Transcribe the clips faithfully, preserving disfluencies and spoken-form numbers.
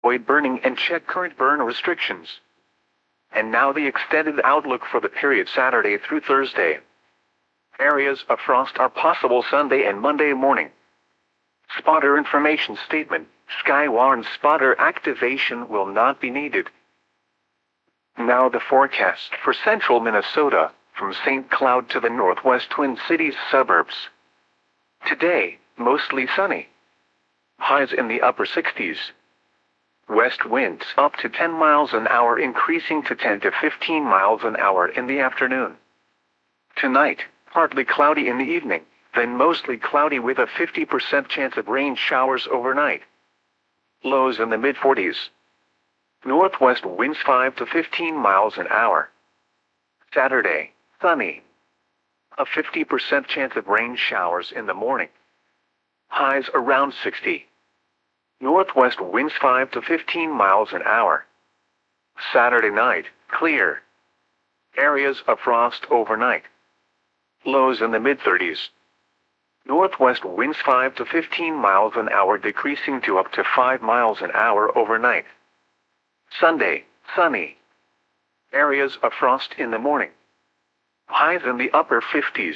avoid burning and check current burn restrictions. And now the extended outlook for the period Saturday through Thursday. Areas of frost are possible Sunday and Monday morning. Spotter information statement. Skywarn spotter activation will not be needed. Now the forecast for central Minnesota, from Saint Cloud to the northwest Twin Cities suburbs. Today, mostly sunny. Highs in the upper sixties. West winds up to ten miles an hour, increasing to ten to fifteen miles an hour in the afternoon. Tonight, partly cloudy in the evening, then mostly cloudy with a fifty percent chance of rain showers overnight. Lows in the mid forties. Northwest winds five to fifteen miles an hour. Saturday, sunny. A fifty percent chance of rain showers in the morning. Highs around sixty. Northwest winds five to fifteen miles an hour. Saturday night, clear. Areas of frost overnight. Lows in the mid thirties. Northwest winds five to fifteen miles an hour, decreasing to up to five miles an hour overnight. Sunday, sunny. Areas of frost in the morning. Highs in the upper fifties.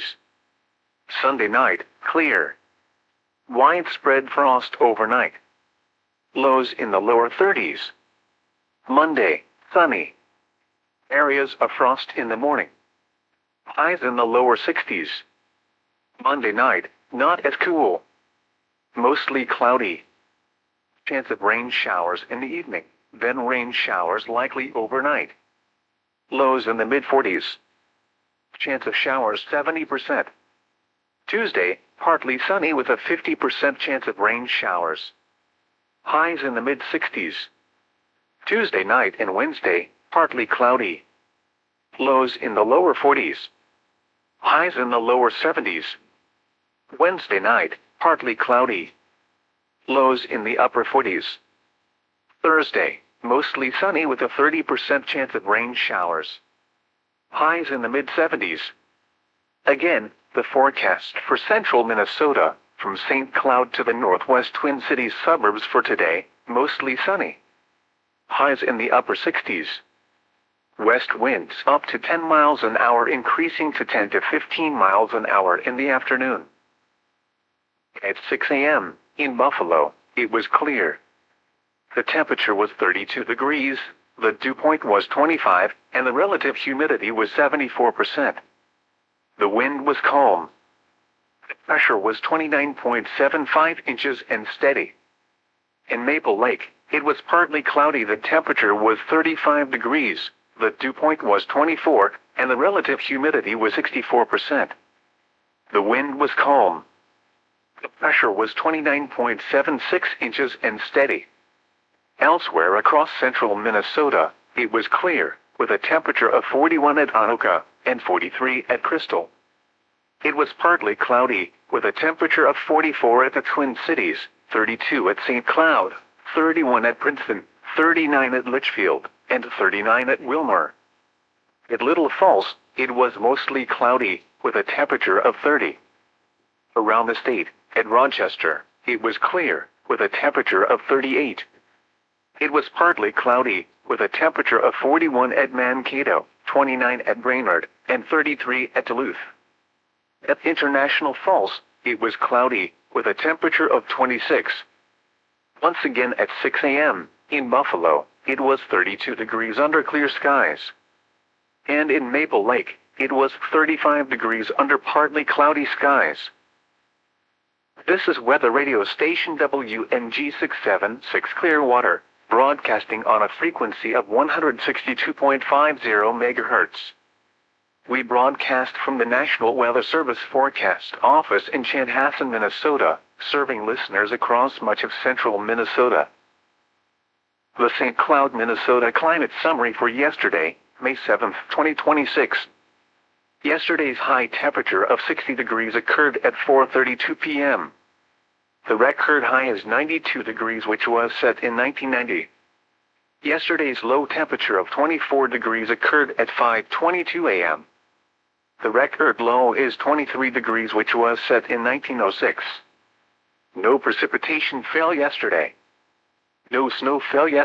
Sunday night, clear. Widespread frost overnight. Lows in the lower thirties. Monday, sunny. Areas of frost in the morning. Highs in the lower sixties. Monday night, not as cool. Mostly cloudy. Chance of rain showers in the evening, then rain showers likely overnight. Lows in the mid forties. Chance of showers seventy percent. Tuesday, partly sunny with a fifty percent chance of rain showers. Highs in the mid sixties. Tuesday night and Wednesday, partly cloudy. Lows in the lower forties. Highs in the lower seventies. Wednesday night, partly cloudy. Lows in the upper forties. Thursday, mostly sunny with a thirty percent chance of rain showers. Highs in the mid seventies. Again, the forecast for central Minnesota, from Saint Cloud to the northwest Twin Cities suburbs for today, mostly sunny. Highs in the upper sixties. West winds up to ten miles an hour, increasing to ten to fifteen miles an hour in the afternoon. At six a m, in Buffalo, it was clear. The temperature was thirty-two degrees, the dew point was twenty-five, and the relative humidity was seventy-four percent. The wind was calm. The pressure was twenty-nine point seven five inches and steady. In Maple Lake, it was partly cloudy. The temperature was thirty-five degrees, the dew point was twenty-four, and the relative humidity was sixty-four percent. The wind was calm. The pressure was twenty-nine point seven six inches and steady. Elsewhere across central Minnesota, it was clear, with a temperature of forty-one at Anoka and forty-three at Crystal. It was partly cloudy, with a temperature of forty-four at the Twin Cities, thirty-two at Saint Cloud, thirty-one at Princeton, thirty-nine at Litchfield, and thirty-nine at Wilmer. At Little Falls, it was mostly cloudy, with a temperature of thirty. Around the state, at Rochester, it was clear, with a temperature of thirty-eight. It was partly cloudy, with a temperature of forty-one at Mankato, twenty-nine at Brainerd, and thirty-three at Duluth. At International Falls, it was cloudy, with a temperature of twenty-six. Once again at six a m, in Buffalo, it was thirty-two degrees under clear skies. And in Maple Lake, it was thirty-five degrees under partly cloudy skies. This is weather radio station W N G six seven six Clearwater, broadcasting on a frequency of one hundred sixty-two point five zero megahertz. We broadcast from the National Weather Service Forecast Office in Chanhassen, Minnesota, serving listeners across much of central Minnesota. The Saint Cloud, Minnesota climate summary for yesterday, May seventh, twenty twenty-six. Yesterday's high temperature of sixty degrees occurred at four thirty-two p m The record high is ninety-two degrees, which was set in nineteen ninety. Yesterday's low temperature of twenty-four degrees occurred at five twenty-two a m The record low is twenty-three degrees, which was set in nineteen oh six. No precipitation fell yesterday. No snow fell yesterday.